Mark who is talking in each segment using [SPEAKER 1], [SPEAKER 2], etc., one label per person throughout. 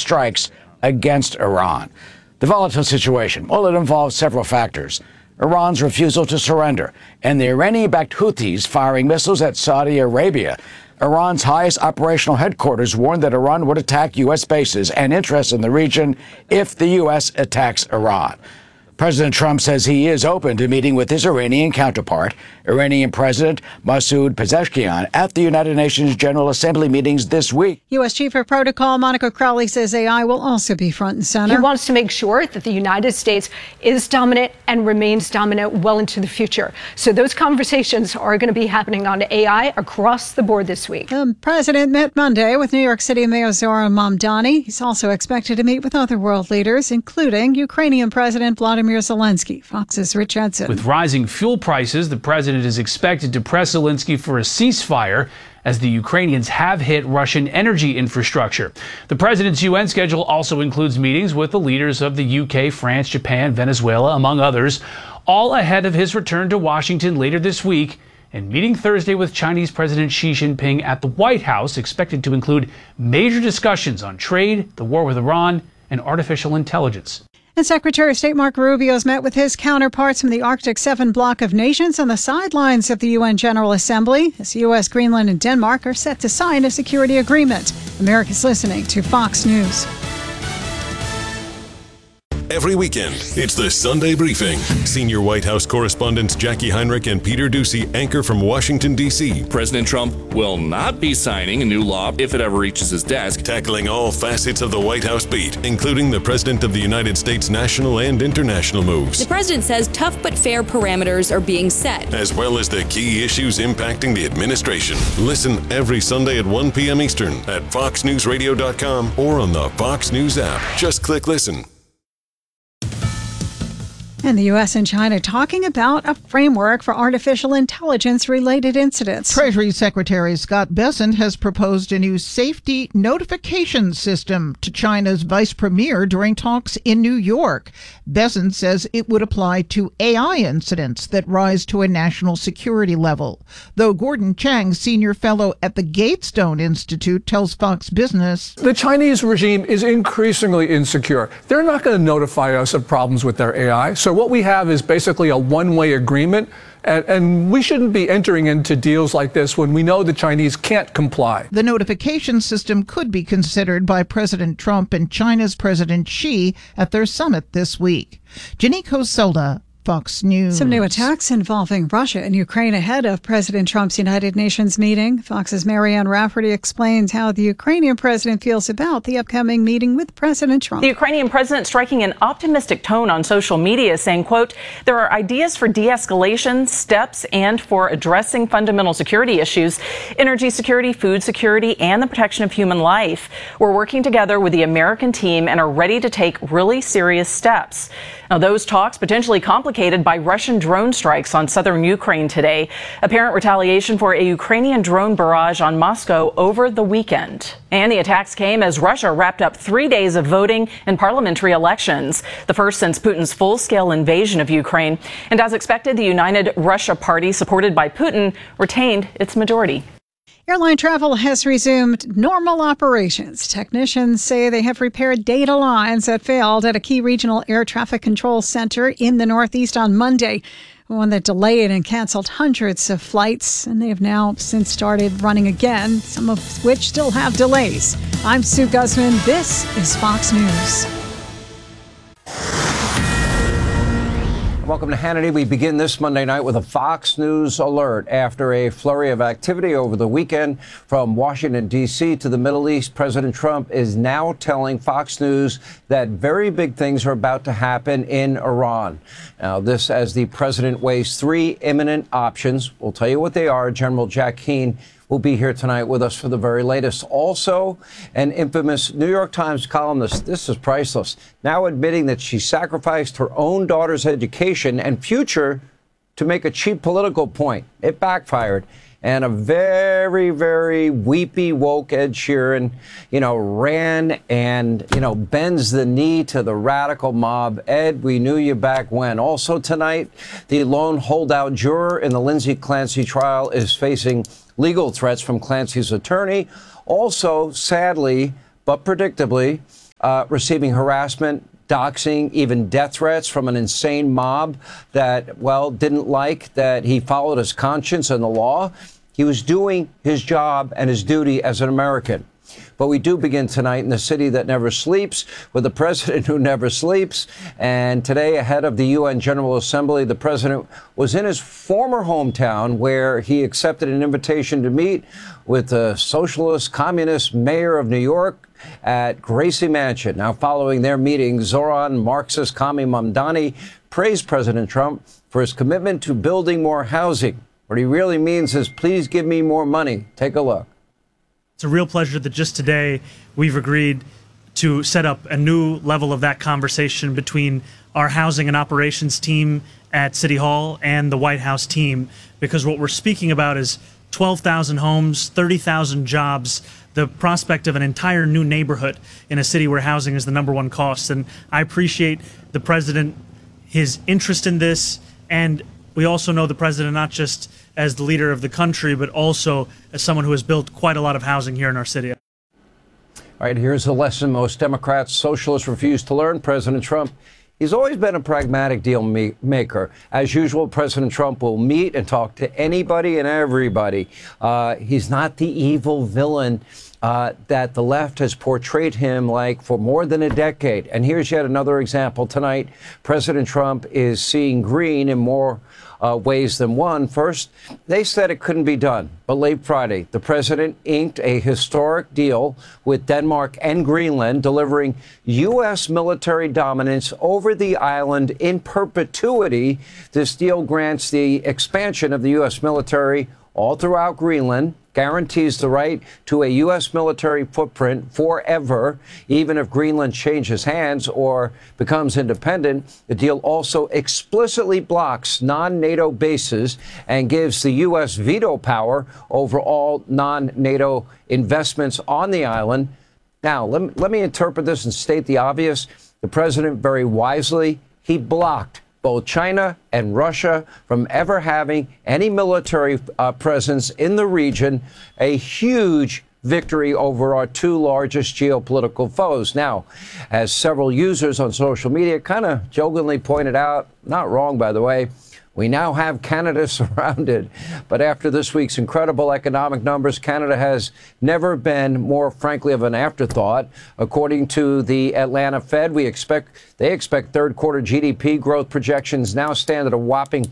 [SPEAKER 1] strikes against Iran. The volatile situation, well, it involves several factors. Iran's refusal to surrender and the Iranian-backed Houthis firing missiles at Saudi Arabia. Iran's highest operational headquarters warned that Iran would attack U.S. bases and interests in the region if the U.S. attacks Iran. President Trump says he is open to meeting with his Iranian counterpart, Iranian President Masoud Pezeshkian, at the United Nations General Assembly meetings this week.
[SPEAKER 2] U.S. Chief of Protocol Monica Crowley says AI will also be front and center.
[SPEAKER 3] He wants to make sure that the United States is dominant and remains dominant well into the future. So those conversations are going to be happening on AI across the board this week.
[SPEAKER 2] The president met Monday with New York City Mayor Zohran Mamdani. He's also expected to meet with other world leaders, including Ukrainian President Vladimir Zelensky. Fox's Rich Edson.
[SPEAKER 4] With rising fuel prices, the president is expected to press Zelensky for a ceasefire as the Ukrainians have hit Russian energy infrastructure. The president's UN schedule also includes meetings with the leaders of the UK, France, Japan, Venezuela, among others, all ahead of his return to Washington later this week and meeting Thursday with Chinese President Xi Jinping at the White House, expected to include major discussions on trade, the war with Iran, and artificial intelligence.
[SPEAKER 2] And Secretary of State Marco Rubio's met with his counterparts from the Arctic 7 bloc of nations on the sidelines of the UN General Assembly, as U.S., Greenland, and Denmark are set to sign a security agreement. America's listening to Fox News.
[SPEAKER 5] Every weekend, it's the Sunday Briefing. Senior White House correspondents Jackie Heinrich and Peter Doocy anchor from Washington, D.C.
[SPEAKER 6] President Trump will not be signing a new law if it ever reaches his desk.
[SPEAKER 5] Tackling all facets of the White House beat, including the President of the United States' national and international moves.
[SPEAKER 7] The president says tough but fair parameters are being set,
[SPEAKER 5] as well as the key issues impacting the administration. Listen every Sunday at 1 p.m. Eastern at foxnewsradio.com or on the Fox News app. Just click listen.
[SPEAKER 2] And the U.S. and China talking about a framework for artificial intelligence-related incidents.
[SPEAKER 8] Treasury Secretary Scott Bessent has proposed a new safety notification system to China's vice premier during talks in New York. Bessent says it would apply to AI incidents that rise to a national security level. Though Gordon Chang, senior fellow at the Gatestone Institute, tells Fox Business,
[SPEAKER 9] the Chinese regime is increasingly insecure. They're not going to notify us of problems with their AI. So what we have is basically a one-way agreement, and we shouldn't be entering into deals like this when we know the Chinese can't comply.
[SPEAKER 8] The notification system could be considered by President Trump and China's President Xi at their summit this week. Janiko Solda, Fox News.
[SPEAKER 2] Some new attacks involving Russia and Ukraine ahead of President Trump's United Nations meeting. Fox's Marianne Rafferty explains how the Ukrainian president feels about the upcoming meeting with President Trump.
[SPEAKER 10] The Ukrainian president striking an optimistic tone on social media, saying, quote, there are ideas for de-escalation steps and for addressing fundamental security issues, energy security, food security, and the protection of human life. We're working together with the American team and are ready to take really serious steps. Now, those talks potentially complicated by Russian drone strikes on southern Ukraine today. Apparent retaliation for a Ukrainian drone barrage on Moscow over the weekend. And the attacks came as Russia wrapped up 3 days of voting and parliamentary elections, the first since Putin's full-scale invasion of Ukraine. And as expected, the United Russia Party, supported by Putin, retained its majority.
[SPEAKER 2] Airline travel has resumed normal operations. Technicians say they have repaired data lines that failed at a key regional air traffic control center in the Northeast on Monday, one that delayed and canceled hundreds of flights, and they have now since started running again, some of which still have delays. I'm Sue Guzman. This is Fox News.
[SPEAKER 11] Welcome to Hannity. We begin this Monday night with a Fox News alert. After a flurry of activity over the weekend from Washington, D.C. to the Middle East, President Trump is now telling Fox News that very big things are about to happen in Iran. Now, this as the president weighs three imminent options. We'll tell you what they are. General Jack Keane will be here tonight with us for the very latest. Also, an infamous New York Times columnist, this is priceless, now admitting that she sacrificed her own daughter's education and future to make a cheap political point. It backfired. And a very, very weepy, woke Ed Sheeran, ran and, bends the knee to the radical mob. Ed, we knew you back when. Also tonight, the lone holdout juror in the Lindsay Clancy trial is facing legal threats from Clancy's attorney. Also, sadly, but predictably, receiving harassment, doxing, even death threats from an insane mob that, well, didn't like that he followed his conscience and the law. He was doing his job and his duty as an American. But we do begin tonight in the city that never sleeps with the president who never sleeps. And today, ahead of the UN General Assembly, the president was in his former hometown where he accepted an invitation to meet with the socialist communist mayor of New York at Gracie Mansion. Now, following their meeting, Zoran Marxist Kami Mamdani praised President Trump for his commitment to building more housing. What he really means is, please give me more money. Take a look.
[SPEAKER 12] It's a real pleasure that just today we've agreed to set up a new level of that conversation between our housing and operations team at City Hall and the White House team, because what we're speaking about is 12,000 homes, 30,000 jobs, the prospect of an entire new neighborhood in a city where housing is the #1 cost. And I appreciate the president, his interest in this, and we also know the president not just as the leader of the country, but also as someone who has built quite a lot of housing here in our city.
[SPEAKER 11] All right, here's a lesson most Democrats, socialists refuse to learn. President Trump, he's always been a pragmatic deal maker. As usual, President Trump will meet and talk to anybody and everybody. He's not the evil villain that the left has portrayed him like for more than a decade. And here's yet another example tonight. President Trump is seeing green in more ways than one. First, they said it couldn't be done. But late Friday, the president inked a historic deal with Denmark and Greenland, delivering U.S. military dominance over the island in perpetuity. This deal grants the expansion of the U.S. military all throughout Greenland, guarantees the right to a U.S. military footprint forever, even if Greenland changes hands or becomes independent. The deal also explicitly blocks non-NATO bases and gives the U.S. veto power over all non-NATO investments on the island. Now, let me interpret this and state the obvious. The president, very wisely, he blocked both China and Russia from ever having any military presence in the region, a huge victory over our two largest geopolitical foes. Now, as several users on social media kind of jokingly pointed out, not wrong, by the way, we now have Canada surrounded. But after this week's incredible economic numbers, Canada has never been more, frankly, of an afterthought. According to the Atlanta Fed, they expect third quarter GDP growth projections now stand at a whopping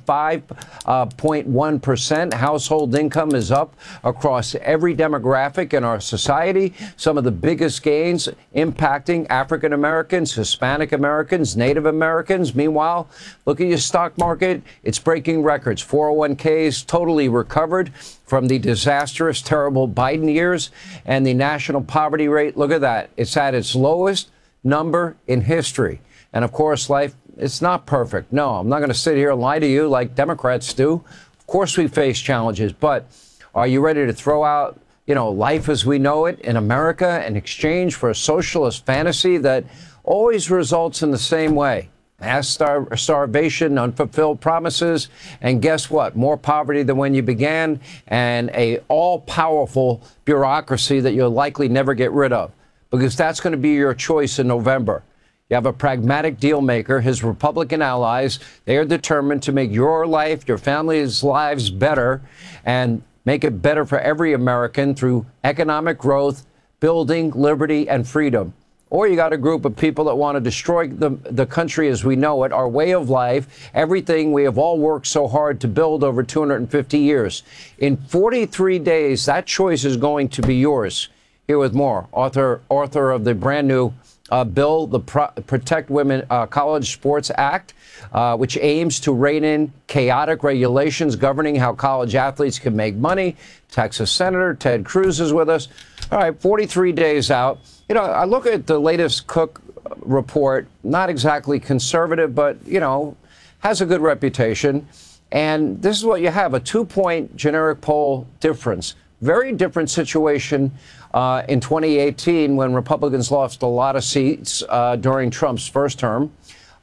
[SPEAKER 11] 5.1%. Household income is up across every demographic in our society. Some of the biggest gains impacting African Americans, Hispanic Americans, Native Americans. Meanwhile, look at your stock market. It's breaking records. 401ks totally recovered from the disastrous, terrible Biden years. And the national poverty rate, look at that. It's at its lowest number in history. And of course, life, it's not perfect. No, I'm not going to sit here and lie to you like Democrats do. Of course, we face challenges. But are you ready to throw out, life as we know it in America in exchange for a socialist fantasy that always results in the same way? Mass starvation, unfulfilled promises, and guess what? More poverty than when you began, and a all-powerful bureaucracy that you'll likely never get rid of, because that's going to be your choice in November. You have a pragmatic deal maker, his Republican allies. They are determined to make your life, your family's lives better, and make it better for every American through economic growth, building liberty and freedom. Or you got a group of people that want to destroy the country as we know it, our way of life, everything we have all worked so hard to build over 250 years. In 43 days, that choice is going to be yours. Here with more, author of the brand new bill, the Protect Women College Sports Act, which aims to rein in chaotic regulations governing how college athletes can make money. Texas Senator Ted Cruz is with us. All right, 43 days out. I look at the latest Cook report, not exactly conservative, but, has a good reputation. And this is what you have, a 2-point generic poll difference. Very different situation in 2018 when Republicans lost a lot of seats during Trump's first term.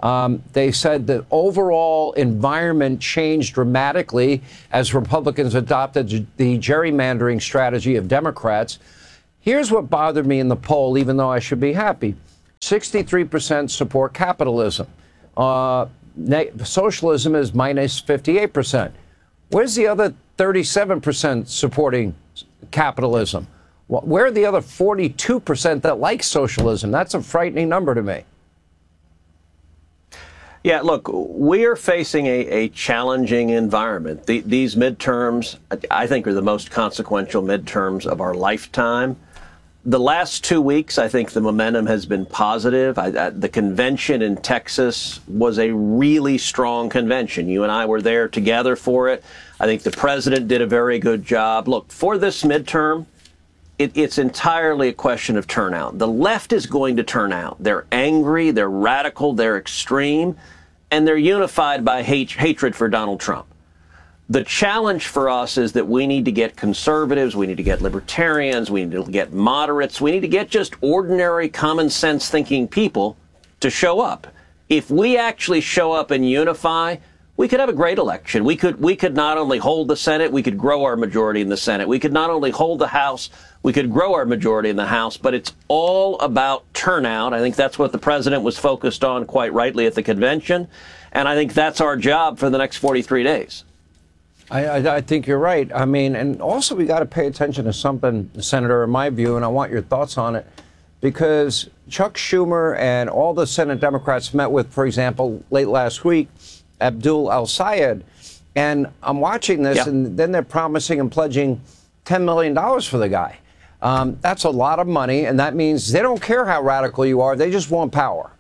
[SPEAKER 11] They said the overall environment changed dramatically as Republicans adopted the gerrymandering strategy of Democrats. Here's what bothered me in the poll, even though I should be happy. 63% support capitalism. Socialism is minus 58%. Where's the other 37% supporting capitalism? Where are the other 42% that like socialism? That's a frightening number to me.
[SPEAKER 13] Yeah, look, we are facing a challenging environment. These midterms, I think, are the most consequential midterms of our lifetime. The last 2 weeks, I think the momentum has been positive. The convention in Texas was a really strong convention. You and I were there together for it. I think the president did a very good job. Look, for this midterm, it's entirely a question of turnout. The left is going to turn out. They're angry, they're radical, they're extreme, and they're unified by hatred for Donald Trump. The challenge for us is that we need to get conservatives, we need to get libertarians, we need to get moderates, we need to get just ordinary, common sense thinking people to show up. If we actually show up and unify, we could have a great election. We could not only hold the Senate, we could grow our majority in the Senate. We could not only hold the House, we could grow our majority in the House, but it's all about turnout. I think that's what the president was focused on quite rightly at the convention, and I think that's our job for the next 43 days.
[SPEAKER 11] I think you're right. I mean, and also we got to pay attention to something, Senator, in my view, and I want your thoughts on it, because Chuck Schumer and all the Senate Democrats met with, for example, late last week, Abdul al-Sayed, and I'm watching this, and then they're promising and pledging $10 million for the guy. That's a lot of money, and that means they don't care how radical you are. They just want power.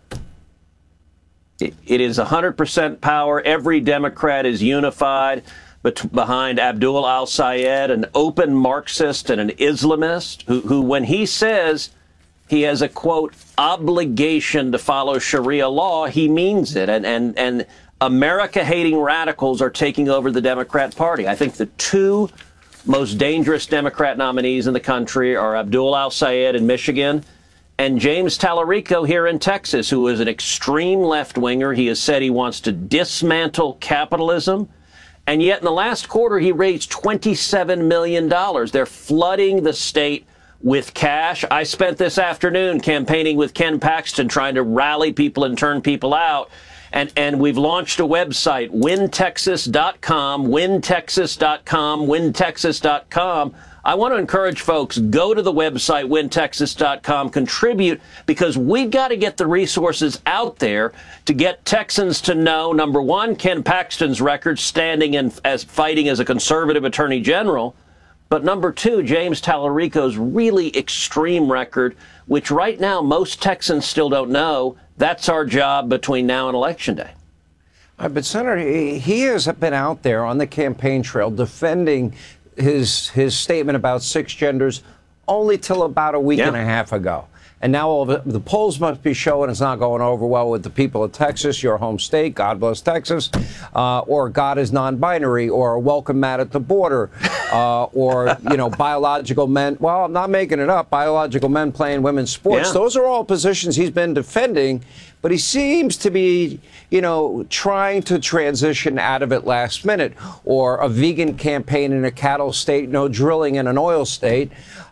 [SPEAKER 13] It is 100% power. Every Democrat is unified behind Abdul al-Sayed, an open Marxist and an Islamist, who when he says he has a, quote, obligation to follow Sharia law, he means it. And America-hating radicals are taking over the Democrat Party. I think the two most dangerous Democrat nominees in the country are Abdul al-Sayed in Michigan and James Tallarico here in Texas, who is an extreme left-winger. He has said he wants to dismantle capitalism. And yet in the last quarter, he raised $27 million. They're flooding the state with cash. I spent this afternoon campaigning with Ken Paxton, trying to rally people and turn people out. And we've launched a website, wintexas.com, wintexas.com, wintexas.com. I want to encourage folks, go to the website, wintexas.com, contribute, because we've got to get the resources out there to get Texans to know, number one, Ken Paxton's record standing in as fighting as a conservative attorney general, but number two, James Tallarico's really extreme record, which right now most Texans still don't know. That's our job between now and Election Day.
[SPEAKER 11] But Senator, he has been out there on the campaign trail defending his statement about six genders only till about a week and a half ago. And now all of the polls must be showing it's not going over well with the people of Texas, your home state, God bless Texas, or God is non-binary, or a welcome mat at the border, or, you know, biological men. Well, I'm not making it up. Biological men playing women's sports. Those are all positions he's been defending, but he seems to be, you know, trying to transition out of it last minute, or a vegan campaign in a cattle state, no drilling in an oil state.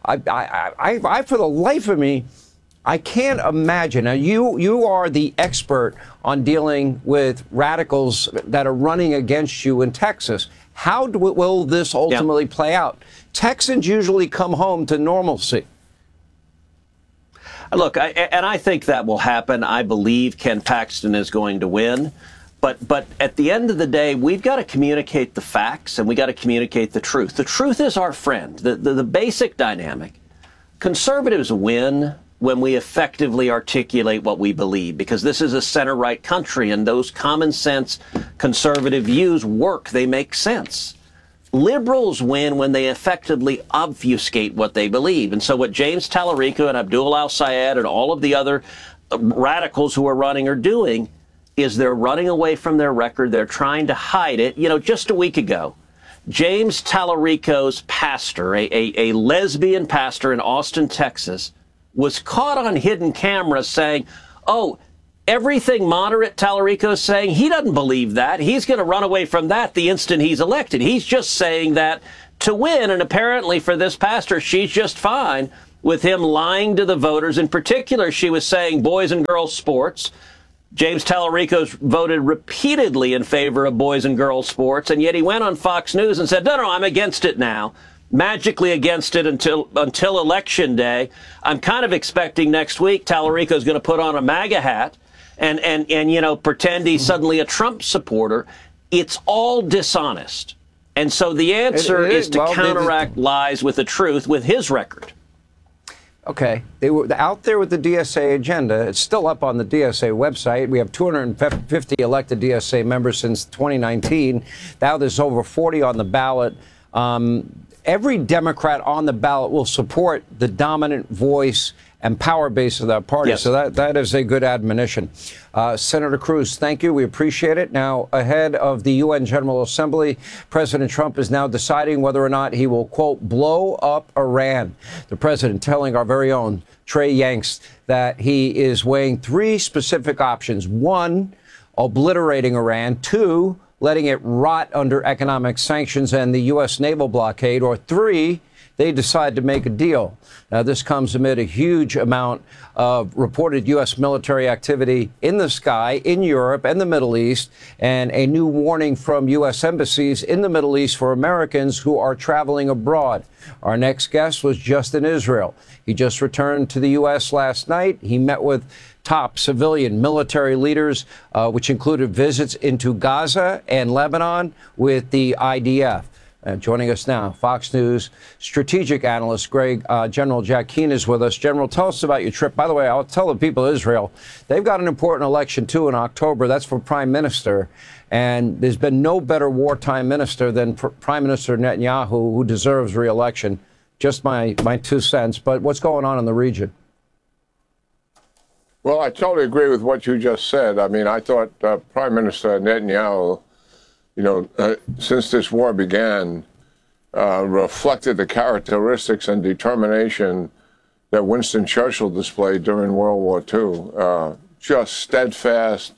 [SPEAKER 11] I for the life of me, I can't imagine. Now, you are the expert on dealing with radicals that are running against you in Texas. How will this ultimately play out? Texans usually come home to normalcy.
[SPEAKER 13] Look, I think that will happen. I believe Ken Paxton is going to win. But at the end of the day, we've got to communicate the facts, and we got to communicate the truth. The truth is our friend. The basic dynamic. Conservatives win when we effectively articulate what we believe, because this is a center-right country, and those common sense conservative views work. They make sense. Liberals win when they effectively obfuscate what they believe. And so what James Tallarico and Abdul al-Sayed and all of the other radicals who are running are doing is they're running away from their record. They're trying to hide it. You know, just a week ago, James Tallarico's pastor, a lesbian pastor in Austin, Texas, was caught on hidden camera saying, oh, everything moderate Tallarico is saying, he doesn't believe that. He's going to run away from that the instant he's elected. He's just saying that to win. And apparently for this pastor, she's just fine. with him lying to the voters. In particular, she was saying boys and girls sports. James Tallarico's voted repeatedly in favor of boys and girls sports, and yet he went on Fox News and said, no, I'm against it now. Magically against it until Election Day. I'm kind of expecting next week Tallarico's going to put on a MAGA hat and you know, pretend he's suddenly a Trump supporter. It's all dishonest. And so the answer is to counteract lies with the truth with his record.
[SPEAKER 11] Okay. They were out there with the DSA agenda. It's still up on the DSA website. We have 250 elected DSA members since 2019. Now there's over 40 on the ballot. Every Democrat on the ballot will support the dominant voice and power base of that party. Yes. So that is a good admonition. Senator Cruz, thank you. We appreciate it. Now, ahead of the UN General Assembly, President Trump is now deciding whether or not he will, quote, blow up Iran. The president telling our very own Trey Yanks that he is weighing three specific options. One, obliterating Iran. Two, letting it rot under economic sanctions and the U.S. naval blockade. Or three, they decide to make a deal. Now, this comes amid a huge amount of reported U.S. military activity in the sky, in Europe and the Middle East, and a new warning from U.S. embassies in the Middle East for Americans who are traveling abroad. Our next guest was just in Israel. He just returned to the U.S. last night. He met with top civilian military leaders, which included visits into Gaza and Lebanon with the IDF. Joining us now, Fox News strategic analyst General Jack Keane is with us. General, tell us about your trip. By the way, I'll tell the people of Israel, they've got an important election, too, in October. That's for Prime Minister. And there's been no better wartime minister than Prime Minister Netanyahu, who deserves re-election. Just my 2 cents. But what's going on in the region?
[SPEAKER 14] Well, I totally agree with what you just said. I mean, I thought Prime Minister Netanyahu, since this war began, reflected the characteristics and determination that Winston Churchill displayed during World War II. Just steadfast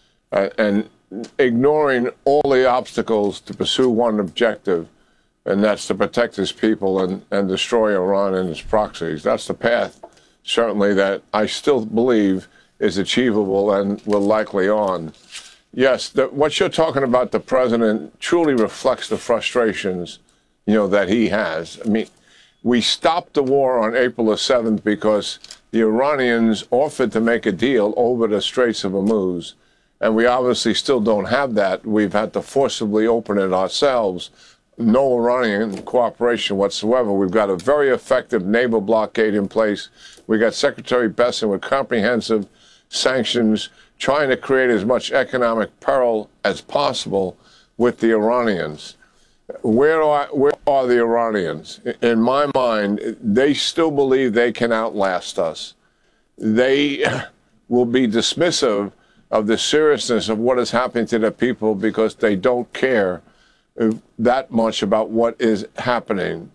[SPEAKER 14] and ignoring all the obstacles to pursue one objective, and that's to protect his people and destroy Iran and its proxies. That's the path, certainly, that I still believe is achievable and will likely on. Yes, what you're talking about, the president, truly reflects the frustrations, that he has. I mean, we stopped the war on April the 7th because the Iranians offered to make a deal over the Straits of Hormuz, and we obviously still don't have that. We've had to forcibly open it ourselves. No Iranian cooperation whatsoever. We've got a very effective naval blockade in place. We got Secretary Bessent with comprehensive sanctions, trying to create as much economic peril as possible with the Iranians. Where are the Iranians? In my mind, they still believe they can outlast us. They will be dismissive of the seriousness of what is happening to their people because they don't care that much about what is happening.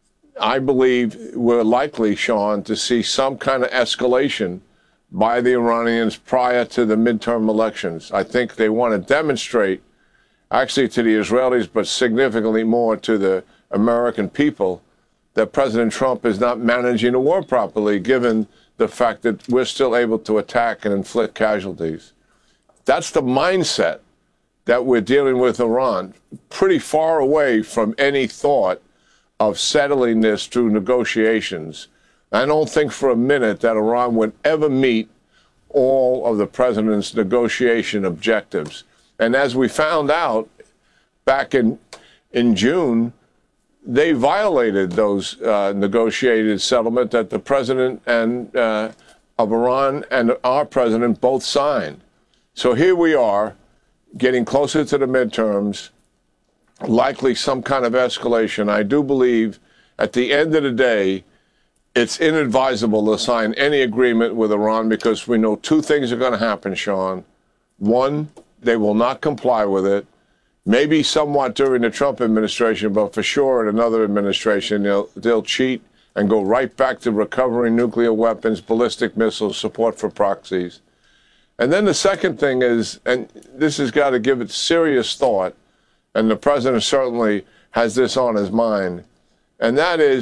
[SPEAKER 14] I believe we're likely, Sean, to see some kind of escalation by the Iranians prior to the midterm elections. I think they want to demonstrate, actually to the Israelis, but significantly more to the American people, that President Trump is not managing the war properly, given the fact that we're still able to attack and inflict casualties. That's the mindset that we're dealing with Iran, pretty far away from any thought of settling this through negotiations. I don't think for a minute that Iran would ever meet all of the president's negotiation objectives. And as we found out back in June, they violated those negotiated settlement that the president of Iran and our president both signed. So here we are, getting closer to the midterms, likely some kind of escalation. I do believe at the end of the day, it's inadvisable to sign any agreement with Iran because we know two things are going to happen, Sean. One, they will not comply with it. Maybe somewhat during the Trump administration, but for sure in another administration, they'll cheat and go right back to recovering nuclear weapons, ballistic missiles, support for proxies. And then the second thing is, and this has got to give it serious thought, and the president certainly has this on his mind, and that is,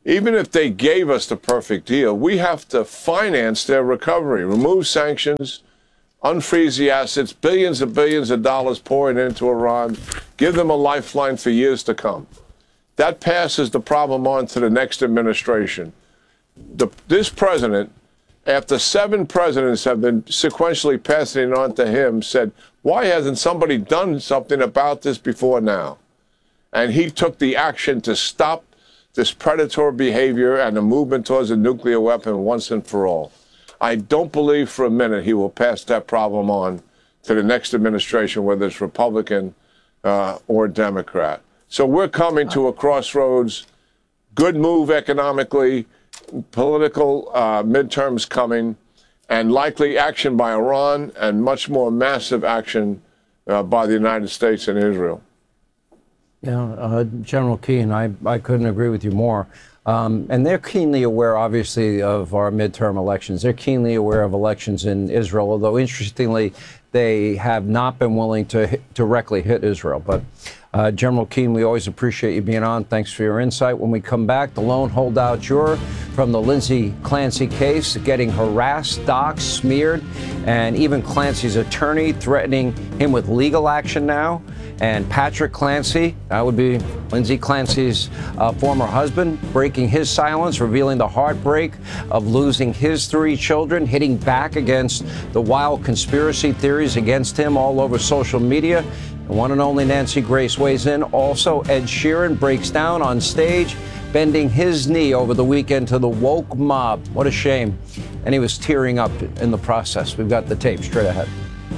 [SPEAKER 14] even if they gave us the perfect deal, we have to finance their recovery, remove sanctions, unfreeze the assets, billions and billions of dollars pouring into Iran, give them a lifeline for years to come. That passes the problem on to the next administration. This president, after 7 presidents have been sequentially passing it on to him, said, why hasn't somebody done something about this before now? And he took the action to stop this predatory behavior and the movement towards a nuclear weapon once and for all. I don't believe for a minute he will pass that problem on to the next administration, whether it's Republican or Democrat. So we're coming to a crossroads. Good move economically, political midterms coming, and likely action by Iran and much more massive action by the United States and Israel.
[SPEAKER 11] Yeah, General Keane, I couldn't agree with you more. And they're keenly aware, obviously, of our midterm elections. They're keenly aware of elections in Israel, although, interestingly, they have not been willing to directly hit Israel. But, General Keane, we always appreciate you being on. Thanks for your insight. When we come back, the lone holdout juror from the Lindsay Clancy case getting harassed, doxxed, smeared, and even Clancy's attorney threatening him with legal action now. And Patrick Clancy, that would be Lindsay Clancy's former husband, breaking his silence, revealing the heartbreak of losing his 3 children, hitting back against the wild conspiracy theories against him all over social media. The one and only Nancy Grace weighs in. Also, Ed Sheeran breaks down on stage, bending his knee over the weekend to the woke mob. What a shame. And he was tearing up in the process. We've got the tape straight ahead.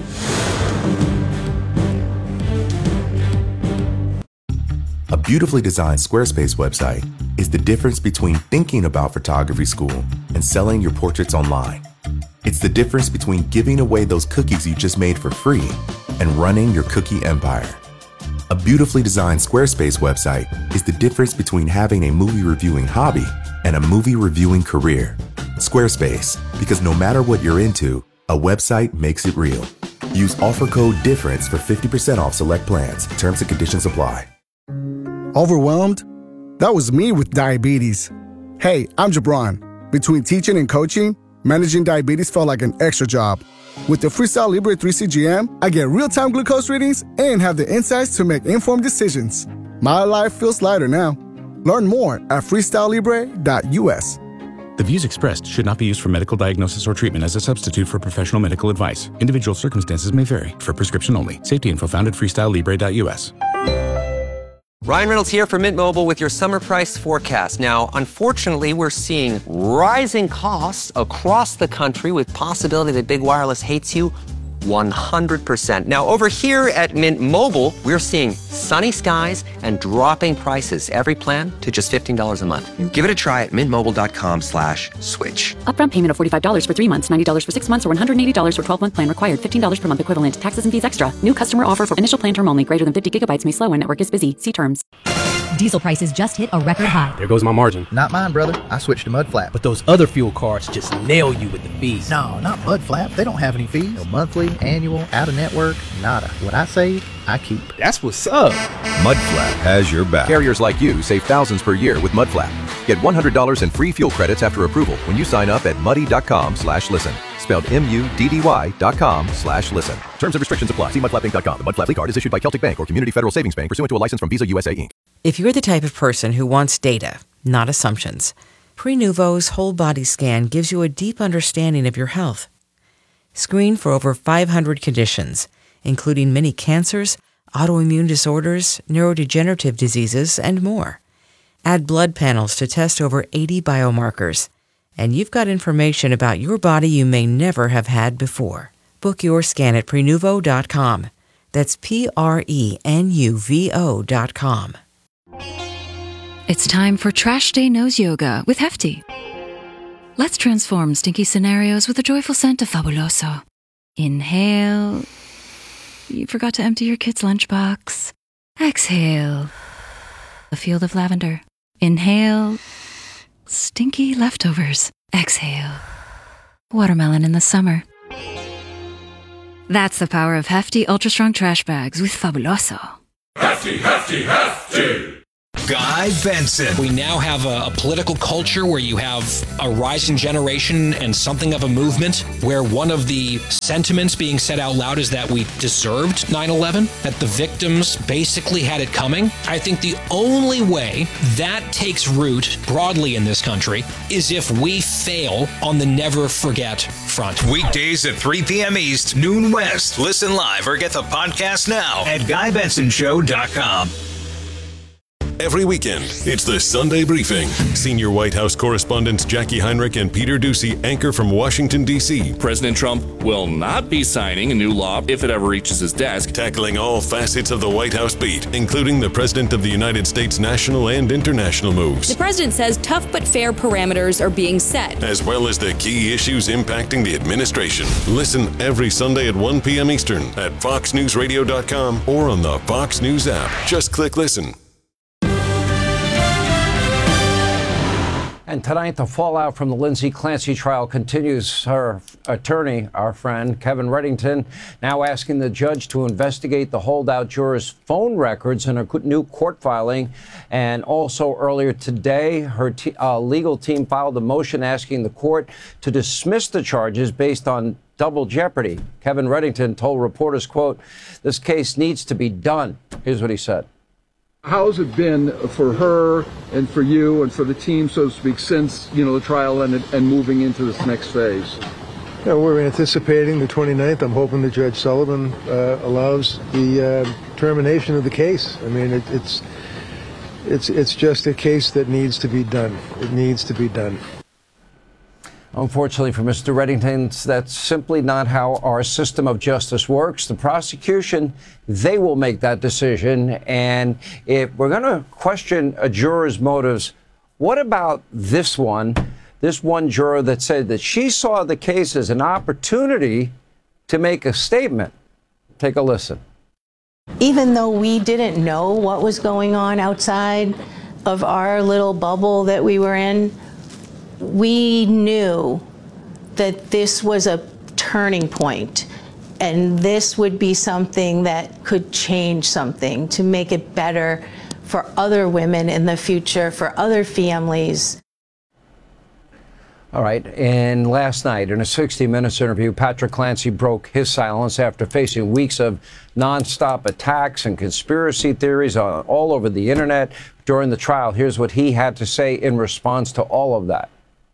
[SPEAKER 15] A beautifully designed Squarespace website is the difference between thinking about photography school and selling your portraits online. It's the difference between giving away those cookies you just made for free and running your cookie empire. A beautifully designed Squarespace website is the difference between having a movie reviewing hobby and a movie reviewing career. Squarespace, because no matter what you're into, a website makes it real. Use offer code DIFFERENCE for 50% off select plans. Terms and conditions apply.
[SPEAKER 16] Overwhelmed? That was me with diabetes. Hey, I'm Jabron. Between teaching and coaching, managing diabetes felt like an extra job. With the Freestyle Libre 3 CGM, I get real-time glucose readings and have the insights to make informed decisions. My life feels lighter now. Learn more at freestylelibre.us.
[SPEAKER 17] The views expressed should not be used for medical diagnosis or treatment as a substitute for professional medical advice. Individual circumstances may vary. For prescription only. Safety info found at freestylelibre.us.
[SPEAKER 18] Ryan Reynolds here for Mint Mobile with your summer price forecast. Now, unfortunately, we're seeing rising costs across the country with possibility that big wireless hates you 100%. Now, over here at Mint Mobile, we're seeing sunny skies and dropping prices. Every plan to just $15 a month. Give it a try at mintmobile.com/switch.
[SPEAKER 19] Upfront payment of $45 for 3 months, $90 for 6 months, or $180 for 12-month plan required. $15 per month equivalent. Taxes and fees extra. New customer offer for initial plan term only. Greater than 50 gigabytes may slow when network is busy. See terms.
[SPEAKER 20] Diesel prices just hit a record high.
[SPEAKER 21] There goes my margin.
[SPEAKER 22] Not mine, brother. I switched to Mudflap.
[SPEAKER 21] But those other fuel cards just nail you with the fees.
[SPEAKER 22] No, not Mudflap. They don't have any fees. No monthly, annual, out-of-network, nada. What I save, I keep.
[SPEAKER 21] That's what's up.
[SPEAKER 23] Mudflap has your back. Carriers like you save thousands per year with Mudflap. Get $100 in free fuel credits after approval when you sign up at muddy.com/listen. Spelled MUDDY.com/listen. Terms and restrictions apply. See mudflappinc.com. The Mudflap card is issued by Celtic Bank or Community Federal Savings Bank pursuant to a license from Visa USA Inc.
[SPEAKER 24] If you're the type of person who wants data, not assumptions, Prenuvo's whole body scan gives you a deep understanding of your health. Screen for over 500 conditions, including many cancers, autoimmune disorders, neurodegenerative diseases, and more. Add blood panels to test over 80 biomarkers. And you've got information about your body you may never have had before. Book your scan at Prenuvo.com. That's Prenuvo.com.
[SPEAKER 25] It's time for Trash Day Nose Yoga with Hefty. Let's transform stinky scenarios with a joyful scent of Fabuloso. Inhale. You forgot to empty your kid's lunchbox. Exhale. A field of lavender. Inhale. Stinky leftovers. Exhale. Watermelon in the summer. That's the power of Hefty Ultra Strong Trash Bags with Fabuloso.
[SPEAKER 26] Hefty, hefty, hefty!
[SPEAKER 1] Guy Benson.
[SPEAKER 3] We now have a political culture where you have a rising generation and something of a movement where one of the sentiments being said out loud is that we deserved 9/11, that the victims basically had it coming. I think the only way that takes root broadly in this country is if we fail on the never forget front.
[SPEAKER 1] Weekdays at 3 p.m. East, noon West. Listen live or get the podcast now at GuyBensonShow.com.
[SPEAKER 5] Every weekend, it's the Sunday Briefing. Senior White House correspondents Jackie Heinrich and Peter Doocy anchor from Washington, D.C.
[SPEAKER 4] President Trump will not be signing a new law if it ever reaches his desk.
[SPEAKER 5] Tackling all facets of the White House beat, including the President of the United States national and international moves.
[SPEAKER 6] The president says tough but fair parameters are being set,
[SPEAKER 5] as well as the key issues impacting the administration. Listen every Sunday at 1 p.m. Eastern at FoxNewsRadio.com or on the Fox News app. Just click listen.
[SPEAKER 11] And tonight, the fallout from the Lindsay Clancy trial continues. Her attorney, our friend Kevin Reddington, now asking the judge to investigate the holdout juror's phone records in a new court filing. And also earlier today, her legal team filed a motion asking the court to dismiss the charges based on double jeopardy. Kevin Reddington told reporters, quote, "This case needs to be done." Here's what he said.
[SPEAKER 7] How's it been for her and for you and for the team, so to speak, since, the trial ended and moving into this next phase?
[SPEAKER 26] Yeah, we're anticipating the 29th. I'm hoping that Judge Sullivan allows the termination of the case. I mean, it's just a case that needs to be done. It needs to be done.
[SPEAKER 11] Unfortunately for Mr. Reddington, that's simply not how our system of justice works. The prosecution, they will make that decision. And if we're going to question a juror's motives, what about this one juror that said that she saw the case as an opportunity to make a statement? Take a listen.
[SPEAKER 27] Even though we didn't know what was going on outside of our little bubble that we were in, we knew that this was a turning point, and this would be something that could change something to make it better for other women in the future, for other families.
[SPEAKER 11] All right, and last night in a 60 Minutes interview, Patrick Clancy broke his silence after facing weeks of nonstop attacks and conspiracy theories all over the internet during the trial. Here's what he had to say in response to all of that.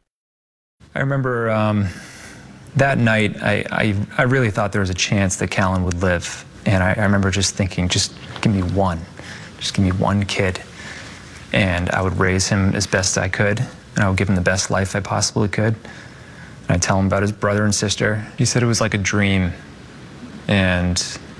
[SPEAKER 28] I remember that night, I really thought there was a chance that Callan would live. And I remember just thinking, just give me one. Just give me one kid. And I would raise him as best I could. And I would give him the best life I possibly could. And I'd tell him about his brother and sister. He said it was like a dream. And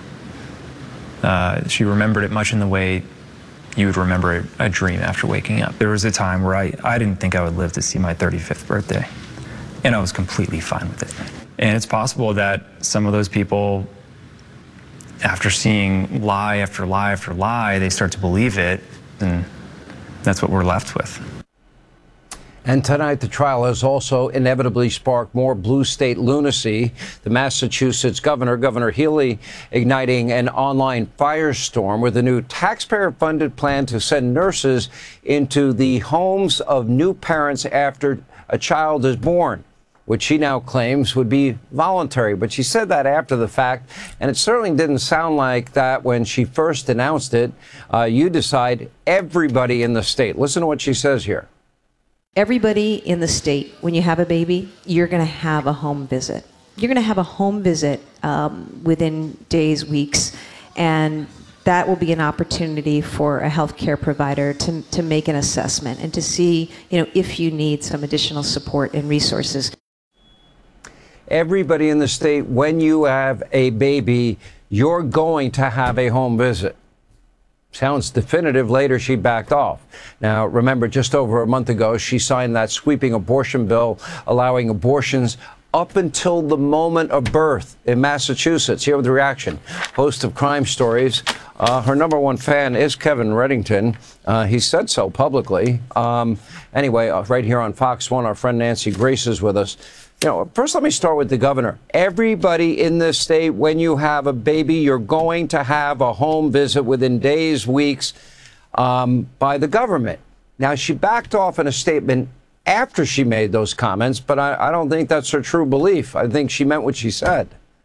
[SPEAKER 28] she remembered it much in the way you would remember a dream after waking up. There was a time where I didn't think I would live to see my 35th birthday. And I was completely fine with it. And it's possible that some of those people, after seeing lie after lie after lie, they start to believe it, and that's what we're left with.
[SPEAKER 11] And tonight, the trial has also inevitably sparked more blue state lunacy. The Massachusetts governor, Governor Healey, igniting an online firestorm with a new taxpayer-funded plan to send nurses into the homes of new parents after a child is born, which she now claims would be voluntary. But she said that after the fact, and it certainly didn't sound like that when she first announced it. You decide, everybody in the state. Listen to what she says here.
[SPEAKER 29] Everybody in the state, when you have a baby, you're going to have a home visit. You're going to have a home visit within days, weeks, and that will be an opportunity for a healthcare provider to make an assessment and to see, if you need some additional support and resources.
[SPEAKER 11] Everybody in the state, when you have a baby, you're going to have a home visit. Sounds definitive. Later, she backed off. Now, remember, just over a month ago, she signed that sweeping abortion bill allowing abortions up until the moment of birth in Massachusetts. Here with the reaction. Host of Crime Stories. Her number one fan is Kevin Reddington. He said so publicly. Anyway, right here on Fox 1, our friend Nancy Grace is with us. First, let me start with the governor. Everybody in this state, when you have a baby, you're going to have a home visit within days, weeks. by the government. Now, she backed off in a statement after she made those comments, but I don't think that's her true belief. I think she meant what she said.